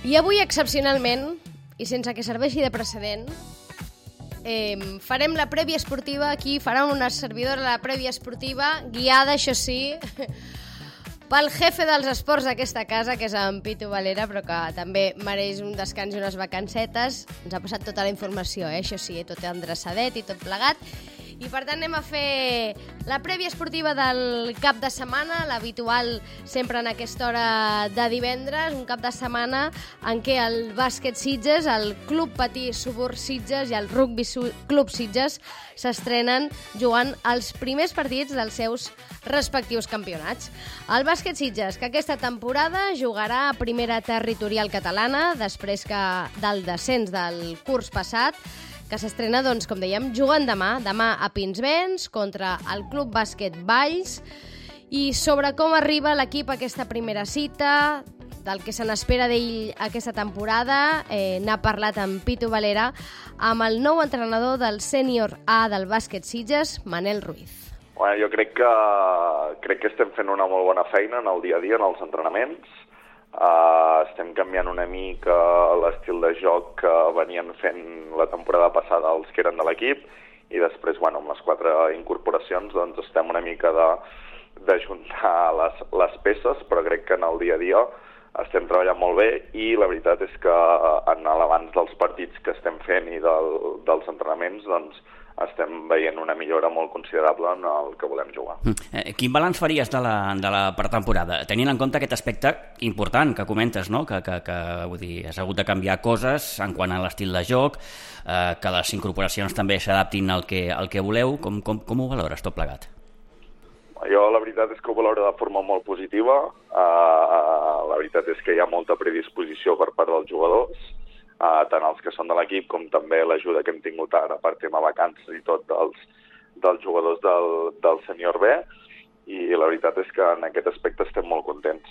I avui, excepcionalment, i sense que serveixi de precedent, farem la prèvia esportiva aquí, farà una servidora la prèvia esportiva, guiada, això sí, pel jefe dels esports d'aquesta casa, que és en Pitu Valera, però que també mereix un descans i unes vacancetes. Ens ha passat tota la informació, això sí, tot endreçadet i tot plegat. I per tant anem a fer la prèvia esportiva del cap de setmana, l'habitual sempre en aquesta hora de divendres, un cap de setmana en què el bàsquet Sitges, el Club Patí Subur Sitges i el Rugby Club Sitges s'estrenen jugant els primers partits dels seus respectius campionats. El bàsquet Sitges, que aquesta temporada jugarà a primera territorial catalana, després que del descens del curs passat, que s'estrena, doncs, com dèiem, jugant demà a Pinsbens contra el Club Bàsquet Valls, i sobre com arriba l'equip a aquesta primera cita, del que se n'espera d'ell aquesta temporada, n'ha parlat amb Pitu Valera, amb el nou entrenador del sènior A del bàsquet Sitges, Manel Ruiz. Bueno, jo crec que estem fent una molt bona feina en el dia a dia, en els entrenaments. Estem canviant una mica l'estil de joc que venien fent la temporada passada els que eren de l'equip, i després, bueno, amb les 4 incorporacions, doncs estem una mica d'ajuntar les peces, però crec que en el dia a dia estem treballant molt bé, i la veritat és que en l'abans dels partits que estem fent i dels entrenaments, doncs estem veient una millora molt considerable en el que volem jugar. Quin balanç faries de la pretemporada? Tenint en compte aquest aspecte important que comentes, no? Que vull dir, has hagut de canviar coses en quant a l'estil de joc, que les incorporacions també s'adaptin al que voleu. Com ho valores tot plegat? Jo la veritat és que ho valoro de forma molt positiva. La veritat és que hi ha molta predisposició per part dels jugadors, tant els que són de l'equip com també l'ajuda que hem tingut ara per tema vacances i tot dels jugadors del sènior B, i la veritat és que en aquest aspecte estem molt contents.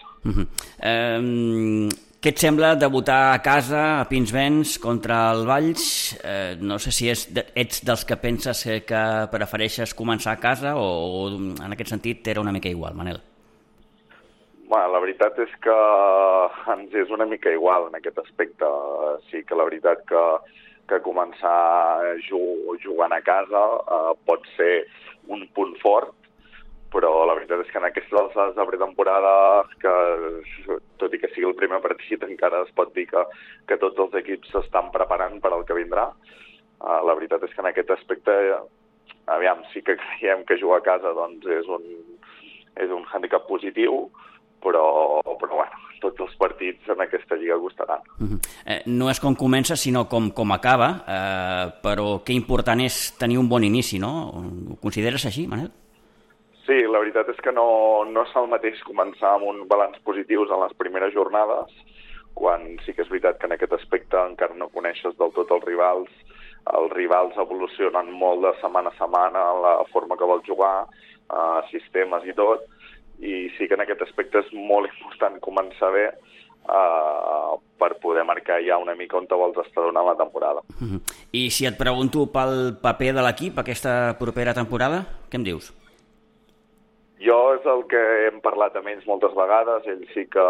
Què et sembla debutar a casa, a Pinsbens, contra el Valls? No sé si ets dels que penses que prefereixes començar a casa, o en aquest sentit era una mica igual, Manel? Bueno, la veritat és que ens és una mica igual en aquest aspecte. Sí que la veritat que començar jugant a casa pot ser un punt fort, però la veritat és que en aquestes alçades de pretemporada, que tot i que sigui el primer partit, encara es pot dir que tots els equips s'estan preparant per al que vindrà. La veritat és que en aquest aspecte, aviam, sí que creiem que jugar a casa doncs, és un hàndicap positiu, però bueno, tots els partits en aquesta lliga costaran. No és com comença, sinó com acaba, però que important és tenir un bon inici, no? Ho consideres així, Manel? Sí, la veritat és que no és el mateix començar amb un balanç positius en les primeres jornades, quan sí que és veritat que en aquest aspecte encara no coneixes del tot els rivals evolucionen molt de setmana a setmana, la forma que vols jugar, sistemes i tot, i sí que en aquest aspecte és molt important començar bé per poder marcar ja una mica on te vols estar donant la temporada. I si et pregunto pel paper de l'equip aquesta propera temporada, què em dius? Jo és el que hem parlat amb ells moltes vegades. Ells sí que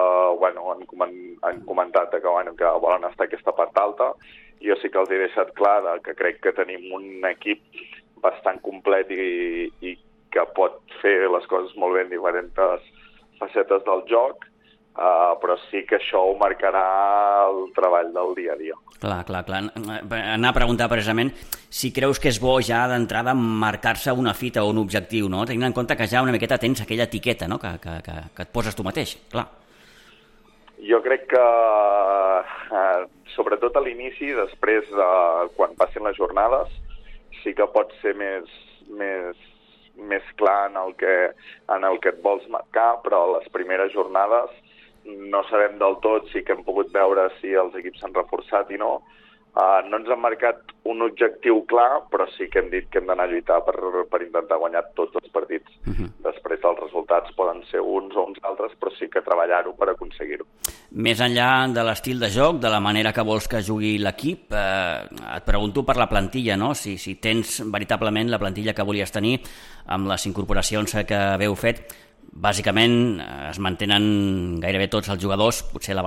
han comentat que volen estar a aquesta part alta. Jo sí que els he deixat clar que crec que tenim un equip bastant complet i que pot fer les coses molt bé en diferents facetes del joc, però sí que això ho marcarà el treball del dia a dia. Clar. Anar a preguntar precisament si creus que és bo ja d'entrada marcar-se una fita o un objectiu, no? Tenint en compte que ja una miqueta tens aquella etiqueta, no? que et poses tu mateix, clar. Jo crec que, sobretot a l'inici, després, quan passin les jornades, sí que pot ser més clar en el que et vols marcar, però a les primeres jornades no sabem del tot, sí que hem pogut veure si els equips s'han reforçat i no. No ens han marcat un objectiu clar, però sí que hem dit que hem d'anar a lluitar per intentar guanyar tots els partits. Després els resultats poden ser uns o uns altres, però sí que treballar-ho per aconseguir-ho. Més enllà de l'estil de joc, de la manera que vols que jugui l'equip, et pregunto per la plantilla, no? Si tens veritablement la plantilla que volies tenir amb les incorporacions que haveu fet. Bàsicament es mantenen gairebé tots els jugadors, potser la